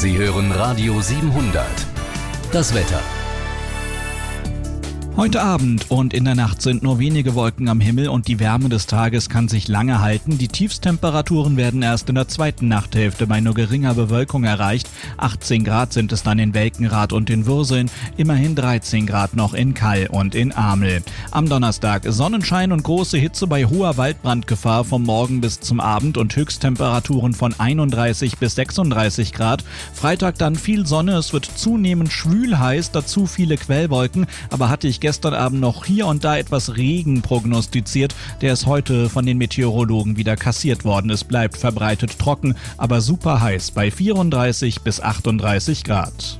Sie hören Radio 700. Das Wetter. Heute Abend und in der Nacht sind nur wenige Wolken am Himmel und die Wärme des Tages kann sich lange halten. Die Tiefstemperaturen werden erst in der zweiten Nachthälfte bei nur geringer Bewölkung erreicht. 18 Grad sind es dann in Welkenrath und in Würseln, immerhin 13 Grad noch in Kall und in Amel. Am Donnerstag Sonnenschein und große Hitze bei hoher Waldbrandgefahr vom Morgen bis zum Abend und Höchsttemperaturen von 31 bis 36 Grad. Freitag dann viel Sonne, es wird zunehmend schwül heiß, dazu viele Quellwolken, aber hatte ich gestern Abend noch hier und da etwas Regen prognostiziert. Der ist heute von den Meteorologen wieder kassiert worden. Es bleibt verbreitet trocken, aber super heiß bei 34 bis 38 Grad.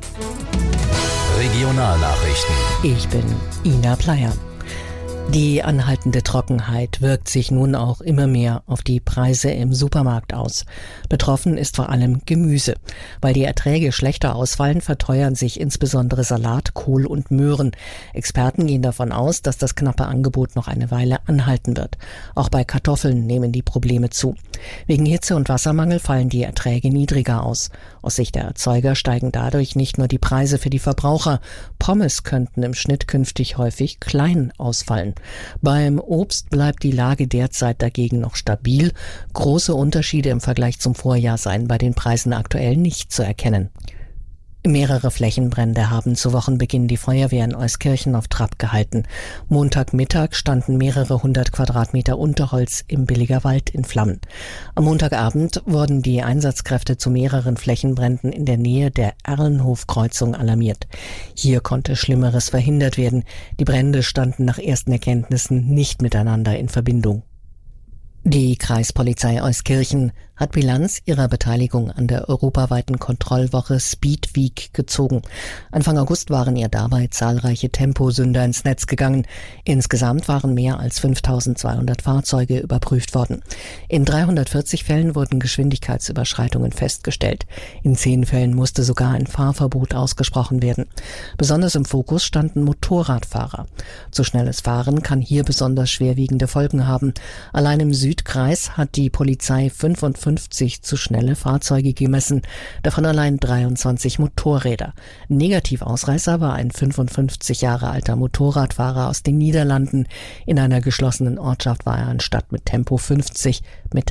Regionalnachrichten. Ich bin Ina Pleyer. Die anhaltende Trockenheit wirkt sich nun auch immer mehr auf die Preise im Supermarkt aus. Betroffen ist vor allem Gemüse. Weil die Erträge schlechter ausfallen, verteuern sich insbesondere Salat, Kohl und Möhren. Experten gehen davon aus, dass das knappe Angebot noch eine Weile anhalten wird. Auch bei Kartoffeln nehmen die Probleme zu. Wegen Hitze und Wassermangel fallen die Erträge niedriger aus. Aus Sicht der Erzeuger steigen dadurch nicht nur die Preise für die Verbraucher. Pommes könnten im Schnitt künftig häufig klein ausfallen. Beim Obst bleibt die Lage derzeit dagegen noch stabil. Große Unterschiede im Vergleich zum Vorjahr seien bei den Preisen aktuell nicht zu erkennen. Mehrere Flächenbrände haben zu Wochenbeginn die Feuerwehr in Euskirchen auf Trab gehalten. Montagmittag standen mehrere 100 Quadratmeter Unterholz im Billigerwald in Flammen. Am Montagabend wurden die Einsatzkräfte zu mehreren Flächenbränden in der Nähe der Erlenhof-Kreuzung alarmiert. Hier konnte Schlimmeres verhindert werden. Die Brände standen nach ersten Erkenntnissen nicht miteinander in Verbindung. Die Kreispolizei Euskirchen hat Bilanz ihrer Beteiligung an der europaweiten Kontrollwoche Speed Week gezogen. Anfang August waren ihr dabei zahlreiche Temposünder ins Netz gegangen. Insgesamt waren mehr als 5.200 Fahrzeuge überprüft worden. In 340 Fällen wurden Geschwindigkeitsüberschreitungen festgestellt. In 10 Fällen musste sogar ein Fahrverbot ausgesprochen werden. Besonders im Fokus standen Motorradfahrer. Zu schnelles Fahren kann hier besonders schwerwiegende Folgen haben. Allein im Südkreis hat die Polizei 55 zu schnelle Fahrzeuge gemessen, davon allein 23 Motorräder. Negativausreißer war ein 55 Jahre alter Motorradfahrer aus den Niederlanden. In einer geschlossenen Ortschaft war er anstatt mit Tempo 50 mit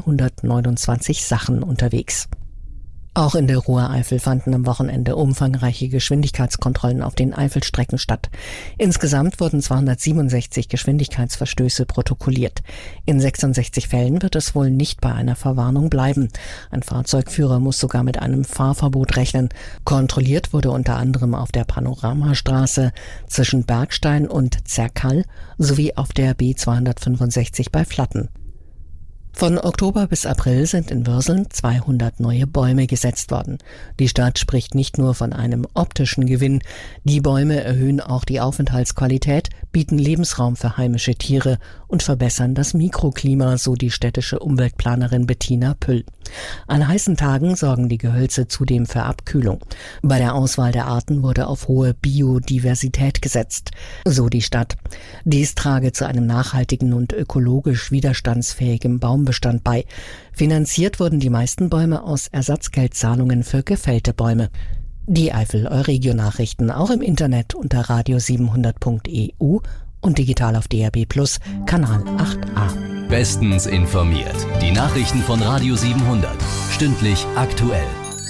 129 Sachen unterwegs. Auch in der Ruhr-Eifel fanden am Wochenende umfangreiche Geschwindigkeitskontrollen auf den Eifelstrecken statt. Insgesamt wurden 267 Geschwindigkeitsverstöße protokolliert. In 66 Fällen wird es wohl nicht bei einer Verwarnung bleiben. Ein Fahrzeugführer muss sogar mit einem Fahrverbot rechnen. Kontrolliert wurde unter anderem auf der Panoramastraße zwischen Bergstein und Zerkall sowie auf der B265 bei Flatten. Von Oktober bis April sind in Würseln 200 neue Bäume gesetzt worden. Die Stadt spricht nicht nur von einem optischen Gewinn. Die Bäume erhöhen auch die Aufenthaltsqualität, bieten Lebensraum für heimische Tiere und verbessern das Mikroklima, so die städtische Umweltplanerin Bettina Püll. An heißen Tagen sorgen die Gehölze zudem für Abkühlung. Bei der Auswahl der Arten wurde auf hohe Biodiversität gesetzt, so die Stadt. Dies trage zu einem nachhaltigen und ökologisch widerstandsfähigen Baumbestand bei. Finanziert wurden die meisten Bäume aus Ersatzgeldzahlungen für gefällte Bäume. Die Eifel-Euregio-Nachrichten auch im Internet unter radio700.eu und digital auf DAB+ Kanal 8a. Bestens informiert. Die Nachrichten von Radio 700. Stündlich aktuell.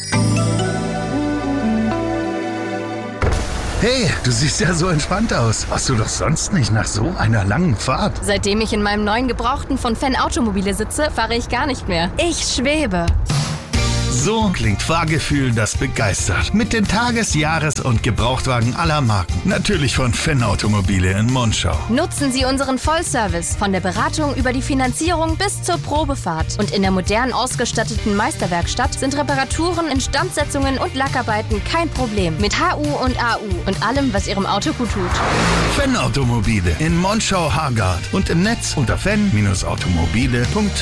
Hey, du siehst ja so entspannt aus. Warst du doch sonst nicht nach so einer langen Fahrt? Seitdem ich in meinem neuen Gebrauchten von Fenn Automobile sitze, fahre ich gar nicht mehr. Ich schwebe. So klingt Fahrgefühl, das begeistert. Mit den Tages-, Jahres- und Gebrauchtwagen aller Marken. Natürlich von Fenn Automobile in Monschau. Nutzen Sie unseren Vollservice von der Beratung über die Finanzierung bis zur Probefahrt. Und in der modern ausgestatteten Meisterwerkstatt sind Reparaturen, Instandsetzungen und Lackarbeiten kein Problem. Mit HU und AU und allem, was Ihrem Auto gut tut. Fenn Automobile in Monschau-Hargard und im Netz unter fenn-automobile.de.